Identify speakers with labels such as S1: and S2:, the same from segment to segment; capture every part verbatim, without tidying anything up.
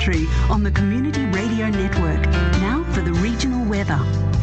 S1: Country on the Community Radio Network. Now for the regional weather.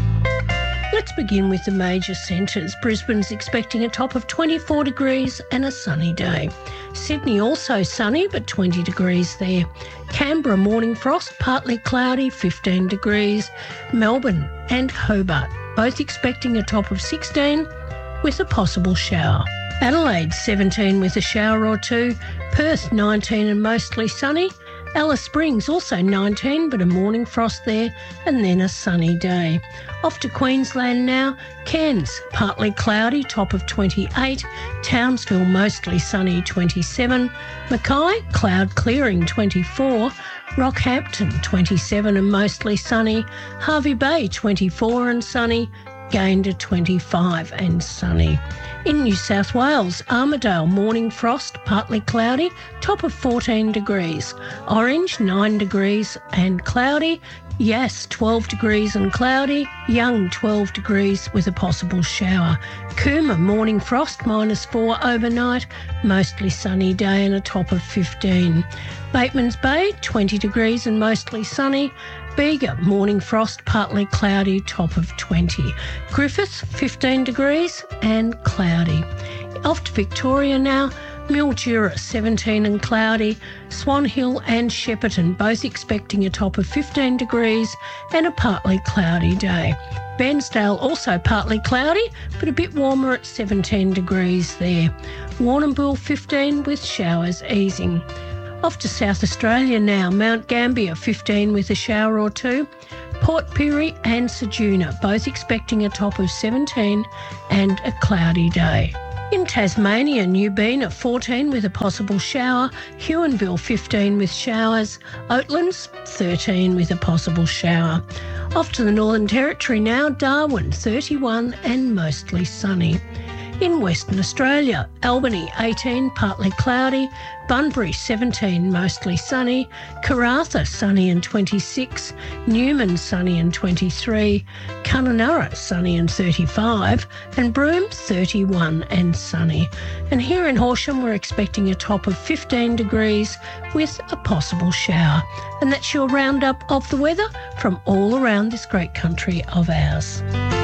S2: Let's begin with the major centres. Brisbane's expecting a top of twenty-four degrees and a sunny day. Sydney also sunny, but twenty degrees there. Canberra morning frost, partly cloudy, fifteen degrees. Melbourne and Hobart both expecting a top of sixteen with a possible shower. Adelaide seventeen with a shower or two. Perth nineteen and mostly sunny. Alice Springs also nineteen, but a morning frost there, and then a sunny day. Off to Queensland now. Cairns, partly cloudy, top of twenty-eight. Townsville, mostly sunny, twenty-seven. Mackay, cloud clearing, twenty-four. Rockhampton, twenty-seven and mostly sunny. Hervey Bay, twenty-four and sunny. Gayndah, twenty-five and sunny. In New South Wales, Armidale, morning frost, partly cloudy, top of fourteen degrees. Orange, nine degrees and cloudy. Yass, twelve degrees and cloudy. Young, twelve degrees with a possible shower. Cooma, morning frost, minus four overnight. Mostly sunny day and a top of fifteen. Batemans Bay, twenty degrees and mostly sunny. Bega, morning frost, partly cloudy, top of twenty. Griffith, fifteen degrees and cloudy. Off to Victoria now. Mildura, seventeen and cloudy. Swan Hill and Shepparton both expecting a top of fifteen degrees and a partly cloudy day. Bairnsdale also partly cloudy, but a bit warmer at seventeen degrees there. Warrnambool, fifteen with showers easing. Off to South Australia now. Mount Gambier, fifteen with a shower or two. Port Pirie and Ceduna both expecting a top of seventeen and a cloudy day. In Tasmania, Newbina, fourteen with a possible shower. Huonville, fifteen with showers. Oatlands, thirteen with a possible shower. Off to the Northern Territory now. Darwin, thirty-one and mostly sunny. In Western Australia, Albany, eighteen, partly cloudy. Bunbury, seventeen, mostly sunny. Karratha, sunny and twenty-six. Newman, sunny and twenty-three. Kununurra, sunny and thirty-five. And Broome, thirty-one and sunny. And here in Horsham, we're expecting a top of fifteen degrees with a possible shower. And that's your roundup of the weather from all around this great country of ours.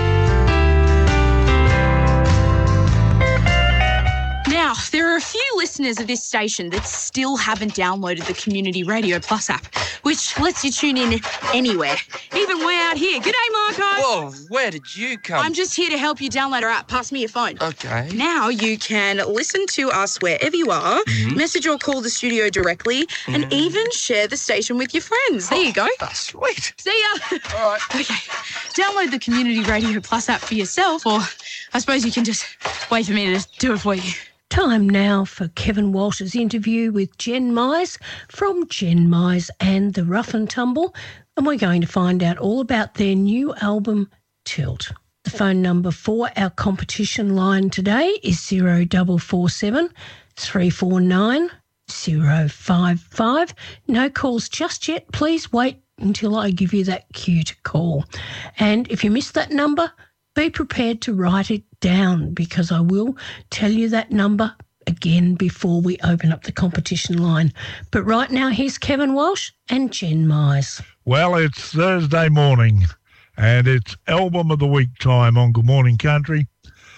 S3: Now, there are a few listeners of this station that still haven't downloaded the Community Radio Plus app, which lets you tune in anywhere, even way out here. G'day, Marco.
S4: Whoa, where did you come?
S3: I'm just here to help you download our app. Pass me your phone.
S4: Okay.
S3: Now you can listen to us wherever you are, mm-hmm. message or call the studio directly, mm-hmm. and even share the station with your friends. There
S4: oh,
S3: you go.
S4: That's sweet.
S3: See ya.
S4: All right.
S3: Okay. Download the Community Radio Plus app for yourself, or I suppose you can just wait for me to do it for you.
S2: Time now for Kevin Walsh's interview with Jen Mize from Jen Mize and the Rough and Tumble, and we're going to find out all about their new album, Tilt. The phone number for our competition line today is zero four four seven, three four nine, zero five five. No calls just yet. Please wait until I give you that cue to call. And if you missed that number, be prepared to write it down, because I will tell you that number again before we open up the competition line. But right now, here's Kevin Walsh and Jen Mize.
S5: Well, it's Thursday morning and it's Album of the Week time on Good Morning Country.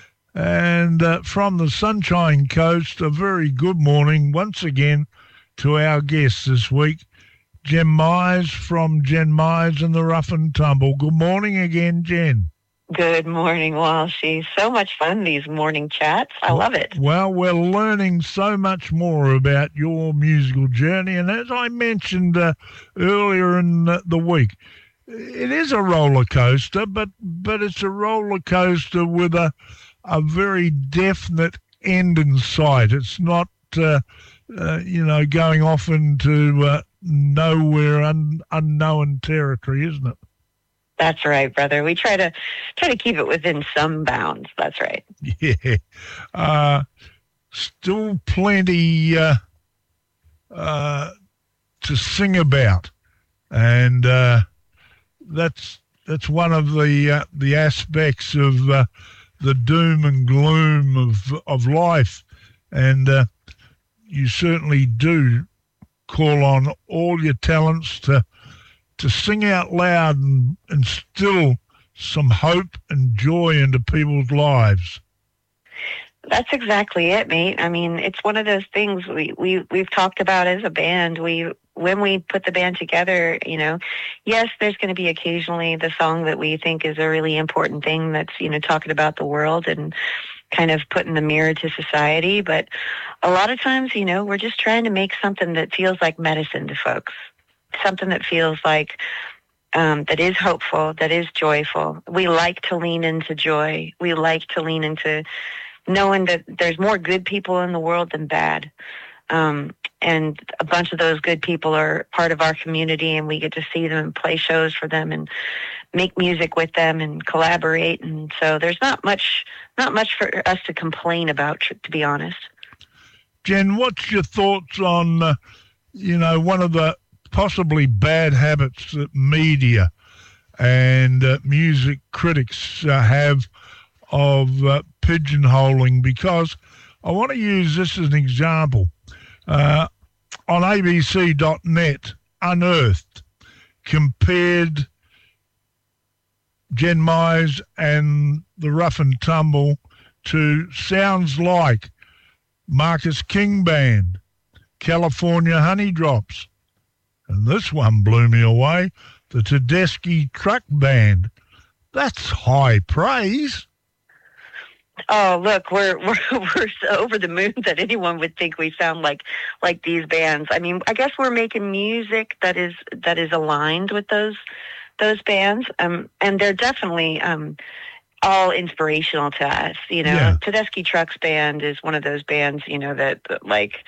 S5: And uh, from the Sunshine Coast, a very good morning once again to our guests this week, Jen Mize from Jen Mize and the Rough and Tumble. Good morning again, Jen.
S6: Good morning, Walshy. So much fun, these morning chats. I love it.
S5: Well, we're learning so much more about your musical journey. And as I mentioned uh, earlier in the, the week, it is a roller coaster, but but it's a roller coaster with a, a very definite end in sight. It's not, uh, uh, you know, going off into uh, nowhere, un, unknown territory, isn't it?
S6: That's right, brother. We try to try to keep it within some bounds. That's right.
S5: Yeah. Uh, still plenty uh, uh, to sing about, and uh, that's that's one of the uh, the aspects of uh, the doom and gloom of of life, and uh, you certainly do call on all your talents to to sing out loud and instill some hope and joy into people's lives.
S6: That's exactly it, mate. I mean, it's one of those things we, we, we've talked about as a band. We when we put the band together, you know, yes, there's going to be occasionally the song that we think is a really important thing that's, you know, talking about the world and kind of putting the mirror to society. But a lot of times, you know, we're just trying to make something that feels like medicine to folks, something that feels like Um, that is hopeful, that is joyful. We like to lean into joy. We like to lean into knowing that there's more good people in the world than bad. Um, and a bunch of those good people are part of our community, and we get to see them and play shows for them and make music with them and collaborate. And so there's not much, not much for us to complain about, to be honest.
S5: Jen, what's your thoughts on, uh, you know, one of the possibly bad habits that media and uh, music critics uh, have of uh, pigeonholing? Because I want to use this as an example. Uh, on A B C dot net, Unearthed compared Jen Mize and the Rough and Tumble to Sounds Like, Marcus King Band, California Honey Drops, and this one blew me away, the Tedeschi Truck Band. That's high praise.
S6: Oh, look, we're we're we're so over the moon that anyone would think we sound like like these bands. I mean, I guess we're making music that is that is aligned with those those bands, um, and they're definitely um, all inspirational to us. You know,
S5: Yeah.
S6: Tedeschi Trucks Band is one of those bands, you know, that, that like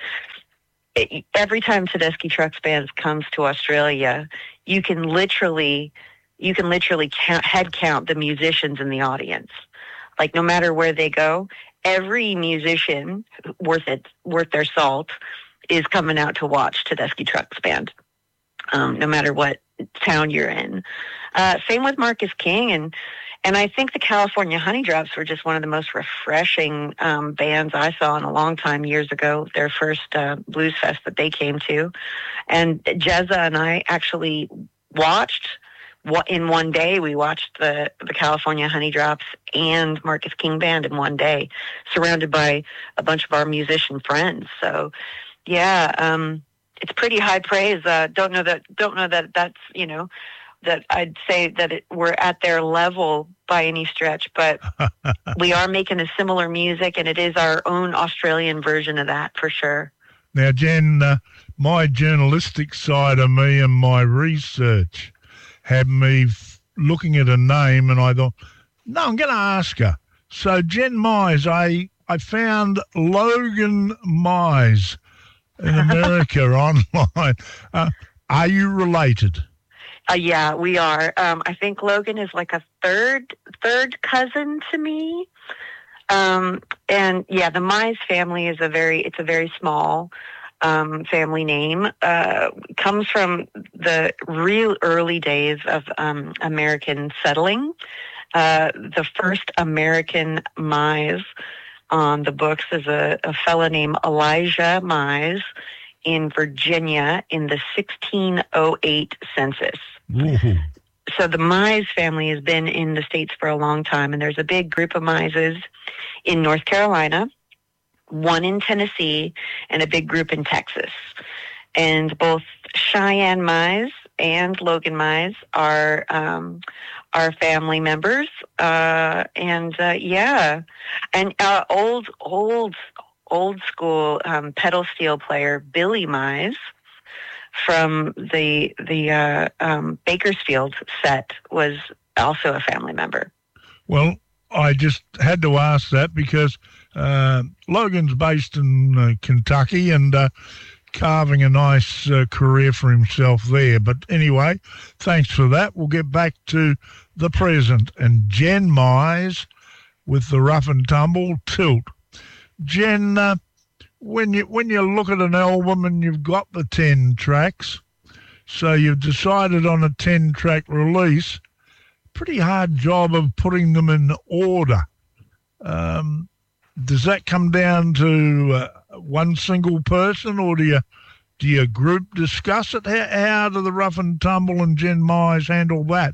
S6: it, every time Tedeschi Trucks Band comes to Australia, you can literally you can literally count, head count the musicians in the audience. Like, no matter where they go, every musician worth it, worth their salt is coming out to watch Tedeschi Trucks Band, um, no matter what town you're in. Uh, same with Marcus King. And, and I think the California Honey Drops were just one of the most refreshing um, bands I saw in a long time years ago, their first uh, blues fest that they came to. And Jezza and I actually watched in one day. We watched the, the California Honey Drops and Marcus King Band in one day, surrounded by a bunch of our musician friends. So, yeah, um, it's pretty high praise. Uh, don't know that. Don't know that that's you know that I'd say that it, we're at their level by any stretch, but we are making a similar music, and it is our own Australian version of that for sure.
S5: Now, Jen, uh, my journalistic side of me and my research had me f- looking at a name, and I thought, no, I'm going to ask her. So Jen Mize, I, I found Logan Mize in America online. Uh, are you related?
S6: Uh, yeah, we are. Um, I think Logan is like a third third cousin to me. Um, and yeah, the Mize family is a very, it's a very small Um, family name, uh, comes from the real early days of um, American settling. Uh, the first American Mize on the books is a, a fellow named Elijah Mize in Virginia in the sixteen oh eight census.
S5: Ooh.
S6: So the Mize family has been in the States for a long time, and there's a big group of Mizes in North Carolina, one in Tennessee, and a big group in Texas. And both Cheyenne Mize and Logan Mize are um, are family members. Uh, and uh, yeah, and uh, old, old, old school um, pedal steel player Billy Mize from the the uh, um, Bakersfield set was also a family member.
S5: Well, I just had to ask that because uh, Logan's based in uh, Kentucky and uh, carving a nice uh, career for himself there. But anyway, thanks for that. We'll get back to the present and Jen Mize with the Rough and Tumble Tilt. Jen, uh, when you when you look at an album and you've got the ten tracks, so you've decided on a ten-track release, pretty hard job of putting them in order. Um, does that come down to uh, one single person, or do you Do your group discuss it? How, how do the Rough and Tumble and Jen Mize handle that?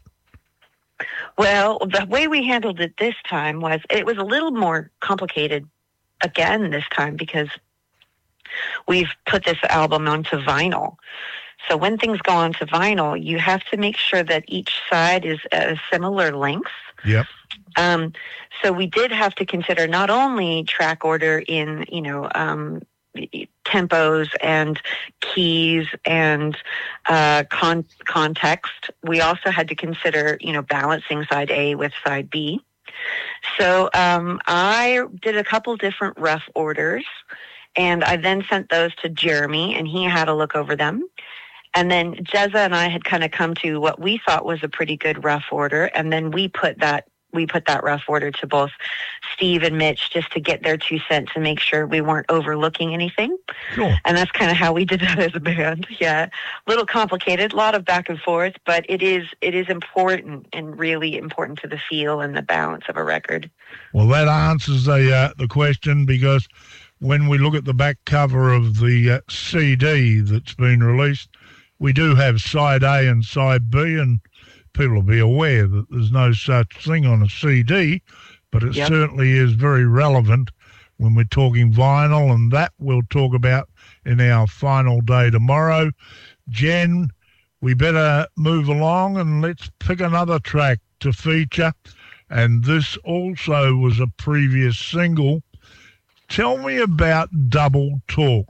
S6: Well, the way we handled it this time was it was a little more complicated again this time because we've put this album onto vinyl. So when things go onto vinyl, you have to make sure that each side is a similar length.
S5: Yep.
S6: Um, so we did have to consider not only track order in, you know, um, tempos and keys and uh, con- context. We also had to consider, you know, balancing side A with side B. So um, I did a couple different rough orders, and I then sent those to Jeremy, and he had a look over them. And then Jezza and I had kind of come to what we thought was a pretty good rough order, and then we put that we put that rough order to both Steve and Mitch just to get their two cents and make sure we weren't overlooking anything.
S5: Cool.
S6: And that's kind of how we did that as a band. Yeah, a little complicated, a lot of back and forth, but it is it is important and really important to the feel and the balance of a record.
S5: Well, that answers the uh, the question, because when we look at the back cover of the uh, C D that's been released, we do have side A and side B, and people will be aware that there's no such thing on a C D, but it
S6: Yep.
S5: certainly is very relevant when we're talking vinyl, and that we'll talk about in our final day tomorrow. Jen, we better move along and let's pick another track to feature, and this also was a previous single. Tell me about Double Talk.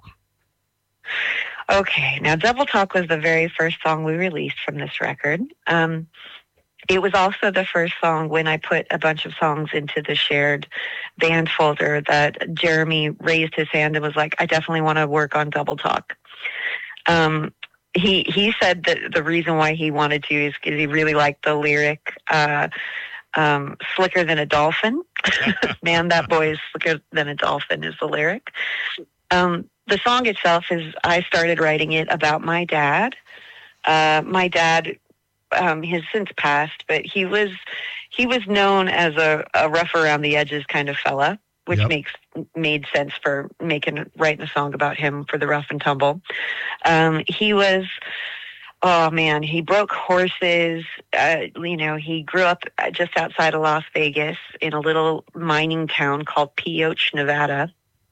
S6: Okay, now Double Talk was the very first song we released from this record. Um, it was also the first song when I put a bunch of songs into the shared band folder that Jeremy raised his hand and was like, I definitely want to work on Double Talk. Um, he he said that the reason why he wanted to is because he really liked the lyric, uh, um, slicker than a dolphin. Man, that boy is slicker than a dolphin is the lyric. Um, the song itself is, I started writing it about my dad. Uh, my dad um, has since passed, but he was he was known as a, a rough around the edges kind of fella, which
S5: Yep.
S6: makes made sense for making writing a song about him for the Rough and Tumble. Um, he was, oh man, he broke horses. Uh, you know, he grew up just outside of Las Vegas in a little mining town called Pioche, Nevada.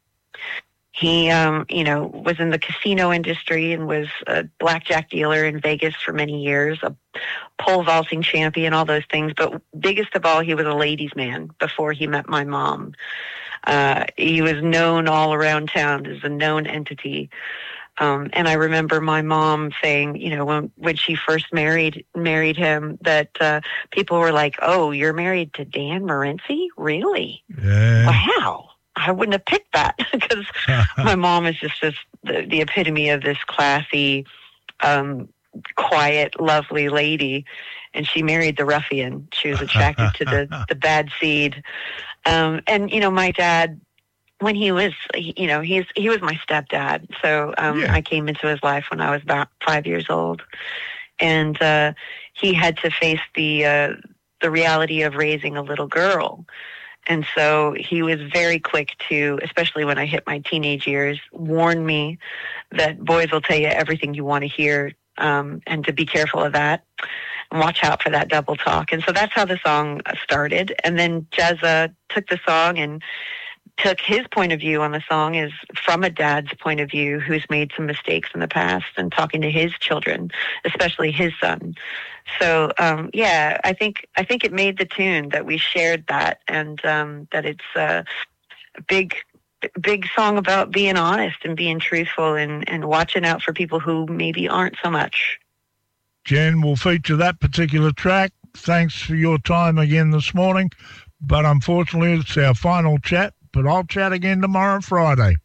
S6: He, um, you know, was in the casino industry and was a blackjack dealer in Vegas for many years, a pole vaulting champion, all those things. But biggest of all, he was a ladies' man before he met my mom. Uh, he was known all around town as a known entity. Um, and I remember my mom saying, you know, when when she first married married him, that uh, people were like, "Oh, you're married to Dan Morency? Really?
S5: Yeah.
S6: Wow." I wouldn't have picked that because my mom is just this, the, the epitome of this classy, um, quiet, lovely lady. And she married the ruffian. She was attracted to the, the bad seed. Um, and, you know, my dad, when he was, you know, he's, he was my stepdad. So um,
S5: Yeah.
S6: I came into his life when I was about five years old. And uh, he had to face the uh, the reality of raising a little girl. And so he was very quick to, especially when I hit my teenage years, warn me that boys will tell you everything you want to hear, um, and to be careful of that and watch out for that double talk. And so that's how the song started. And then Jezza took the song and took his point of view on the song is from a dad's point of view who's made some mistakes in the past and talking to his children, especially his son. So, um, yeah, I think I think it made the tune that we shared that, and um, that it's a big, big song about being honest and being truthful and, and watching out for people who maybe aren't so much.
S5: Jen, will feature that particular track. Thanks for your time again this morning. But unfortunately, it's our final chat. But I'll chat again tomorrow, Friday.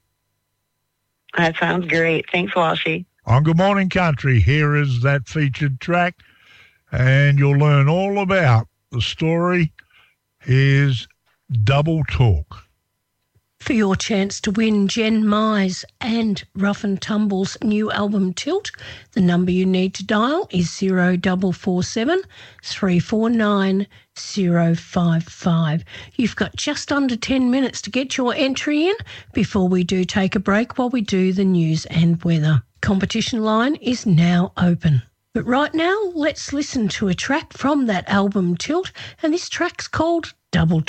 S6: That sounds great. Thanks, Walshy.
S5: On Good Morning Country, here is that featured track, and you'll learn all about the story. Here's Double Talk.
S2: For your chance to win Jen Mize and Rough and Tumble's new album Tilt, the number you need to dial is zero double four seven three four nine zero five five. You've got just under ten minutes to get your entry in before we do take a break while we do the news and weather. Competition line is now open. But right now, let's listen to a track from that album Tilt, and this track's called Double